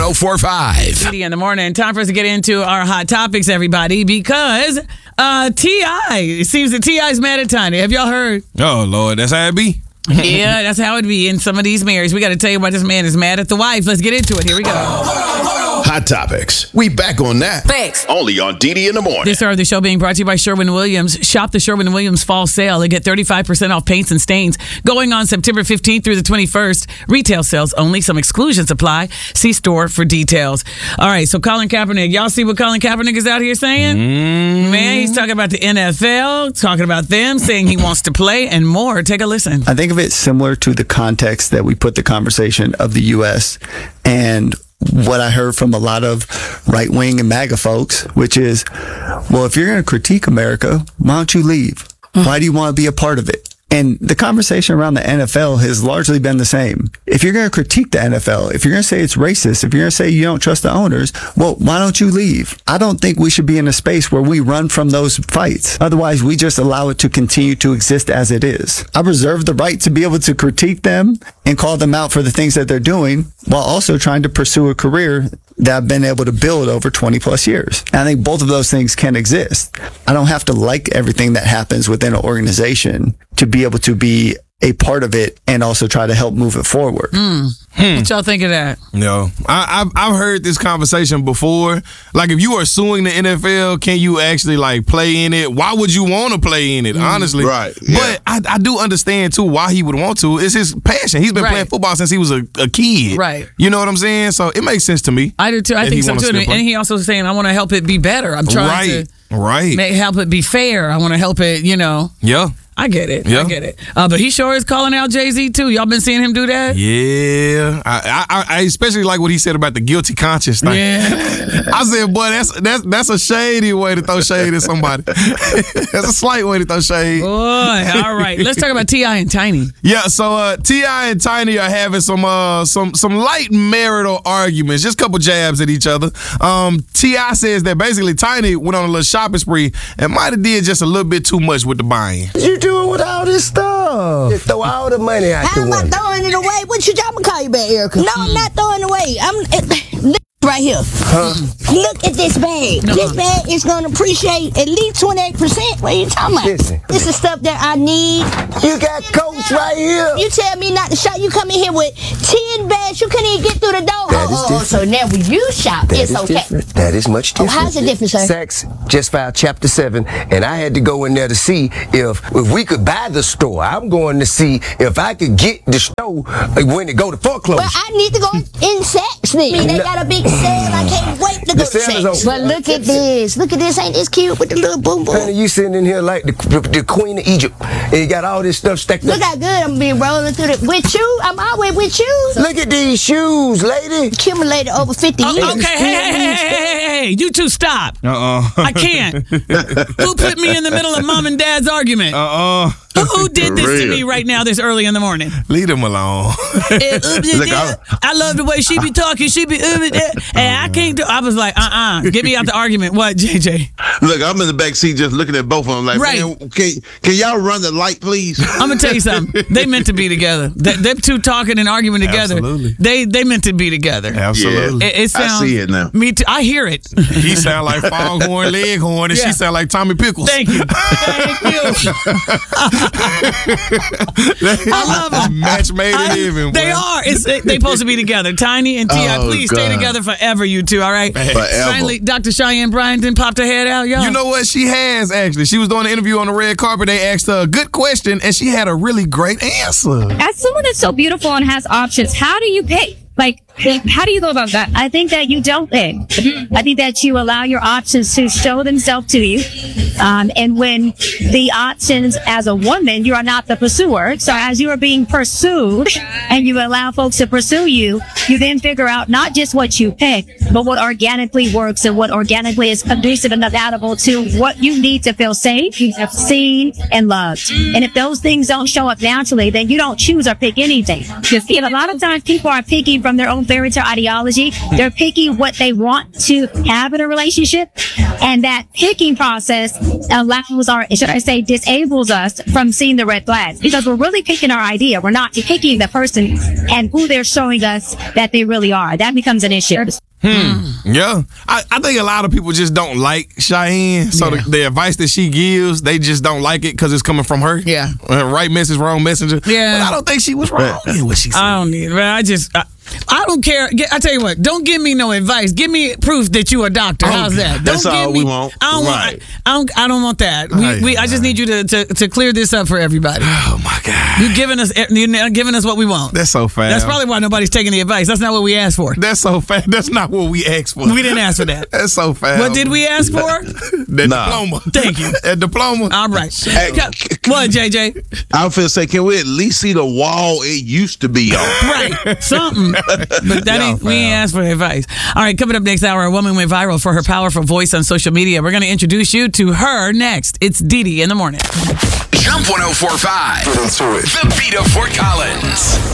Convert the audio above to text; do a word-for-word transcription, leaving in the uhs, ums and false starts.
oh four five. In the morning, time for us to get into our hot topics, everybody, because uh, T I it seems that T I's mad at Tiny. Have y'all heard? Oh, Lord, that's how it be. Yeah, that's how it be in some of these marriages. We got to tell you why this man is mad at the wife. Let's get into it. Here we go. Hot Topics. We back on that. Thanks. Only on D D in the morning. This hour of the show being brought to you by Sherwin-Williams. Shop the Sherwin-Williams fall sale and get thirty-five percent off paints and stains going on September fifteenth through the twenty-first. Retail sales only. Some exclusions apply. See store for details. All right, so Colin Kaepernick. Y'all see what Colin Kaepernick is out here saying? Mm. Man, he's talking about the N F L, talking about them, saying he wants to play and more. Take a listen. I think of it similar to the context that we put the conversation of the U S and what I heard from a lot of right-wing and MAGA folks, which is, well, if you're going to critique America, why don't you leave? Why do you want to be a part of it? And the conversation around the N F L has largely been the same. If you're going to critique the N F L, if you're going to say it's racist, if you're going to say you don't trust the owners, well, why don't you leave? I don't think we should be in a space where we run from those fights. Otherwise, we just allow it to continue to exist as it is. I reserve the right to be able to critique them and call them out for the things that they're doing while also trying to pursue a career that I've been able to build over twenty plus years. And I think both of those things can exist. I don't have to like everything that happens within an organization to be able to be a part of it and also try to help move it forward. Mm. Hmm. What y'all think of that? No, I, I've I've heard this conversation before. Like, if you are suing the N F L, can you actually like play in it? Why would you want to play in it? Honestly, right? Yeah. But I, I do understand too why he would want to. It's his passion. He's been Right. playing football since he was a, a kid. Right. You know what I'm saying? So it makes sense to me. I do too. I if think he so wanna too. still And play. he also saying, I want to help it be better. I'm trying Right. to Right. make, help it be fair. I want to help it, you know. Yeah. I get it. Yeah. I get it. Uh, but he sure is calling out Jay-Z too. Y'all been seeing him do that? Yeah, I, I, I especially like what he said about the guilty conscience thing. Yeah. I said, boy, that's that's that's a shady way to throw shade at somebody. That's a slight way to throw shade. Boy, all right. Let's talk about T I and Tiny. Yeah, so uh, T I and Tiny are having some uh, some some light marital arguments, just a couple jabs at each other. Um, T I says that basically Tiny went on a little shopping spree and might have did just a little bit too much with the buying. You doing with all this stuff? Just throw all the money out How the am I window. throwing it away? What you I'm gonna call you back, Erica? No, I'm not throwing it away. I'm it, look right here. Huh? Look at this bag. This bag is gonna appreciate at least twenty-eight percent. What are you talking about? Listen. This is stuff that I need. You got coats right here. You tell me not to shop. You come in here with ten bags. You couldn't even get through the door. That is oh, oh, so now when you shop, That it's is okay. different. That is much Oh, different. how's it different, sir? Saks just filed Chapter seven, and I had to go in there to see if if we could buy the store. I'm going to see if I could get the store when it go to foreclosure. Well, I need to go in Saks then. I mean, they got a big sale. I can't wait to go The to sale is Saks. over. But look at this. Look at this. Ain't this cute with the little boom boom? Honey, you sitting in here like the, the, the Queen of Egypt, and you got all this stuff stacked Look up. how good I'm being rolling through the with you. I'm always with you. Look at these shoes, lady. Accumulated over fifty years. Oh, okay, hey, hey, hey, hey, hey, hey, you two stop. Uh-uh. I can't. Who put me in the middle of mom and dad's argument? Uh-uh. Who, who did this to real. me right now this early in the morning? Leave them alone. Eh, uh, Look, yeah, I love the way she be talking. She be, uh, uh, and I can't do. I was like, uh, uh get me out the argument. What, J J? Look, I'm in the back seat just looking at both of them like, Right. man, can, can y'all run the light, please? I'm gonna tell you something. They meant to be together. They, them two talking and arguing together. Absolutely. They they meant to be together. Absolutely. It, it sounds, I see it now. Me too. I hear it. He sound like Foghorn Leghorn, and Yeah. she sound like Tommy Pickles. Thank you. Thank you. I love them. Match made in I- heaven. They boy. are. It's, they supposed to be together. Tiny and T I, Oh, please stay God. together forever, you two, all right? Forever. Finally, Doctor Cheyenne Bryan didn't pop her head out, y'all. You know what? She has, actually. She was doing an interview on the red carpet. They asked her a good question, and she had a really great answer. As someone that's so beautiful and has options, how do you pick? Like, how do you go about that? I think that you don't pick. I think that you allow your options to show themselves to you. Um, and when the options as a woman, you are not the pursuer. So as you are being pursued and you allow folks to pursue you, you then figure out not just what you pick, but what organically works and what organically is conducive and adaptable to what you need to feel safe, seen, and loved. And if those things don't show up naturally, then you don't choose or pick anything. Because a lot of times people are picking from their own own fairy tale ideology. They're picking what they want to have in a relationship. And that picking process allows our, should I say, disables us from seeing the red flags, because we're really picking our idea. We're not picking the person and who they're showing us that they really are. That becomes an issue. Hmm. Yeah. I, I think a lot of people just don't like Cheyenne. So Yeah. the, the advice that she gives, they just don't like it because it's coming from her. Yeah. Uh, right message, wrong messenger. Yeah. But I don't think she was wrong in what she said. I don't need it. I just, I, I don't care. Get- I tell you what, don't give me no advice. Give me proof that you a doctor. How's that? Don't That's give all me, we want. I don't Right. want. I don't. I don't want that. We, Right, we, I just need you to, to to clear this up for everybody. Oh, my God. You're giving us. You're not giving us what we want. That's so fast. That's probably why nobody's taking the advice. That's not what we asked for. That's so fast. That's not what we asked for. We didn't ask for that. That's so fast. What did we ask for? That Nah. diploma. Thank you. That diploma. All right. Hey. What, J J? I was finna say, can we at least see the wall it used to be on? Right. Something. But that Yeah, ain't, we ain't fam. asked for advice. All right, coming up next hour, a woman went viral for her powerful voice on social media. We're going to introduce you to her next. It's Dee Dee in the morning. Jump one oh four point five. The beat of Fort Collins.